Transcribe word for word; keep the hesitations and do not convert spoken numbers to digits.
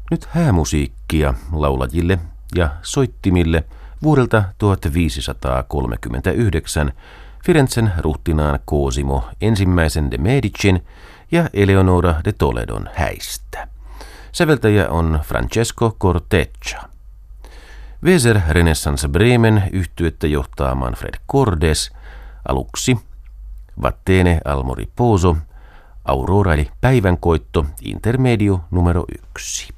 Nyt häämusiikkia laulajille ja soittimille vuodelta tuhatviisisataakolmekymmentäyhdeksän Firenzen ruhtinaan Cosimo ensimmäisen de Medicin ja Eleonora de Toledon häistä. Säveltäjä on Francesco Corteccia. Weser Renaissance Bremen yhtyettä johtaa Manfred Cordes. Aluksi Vattene al Moriposo, Aurora eli päivänkoitto, intermedio numero yksi.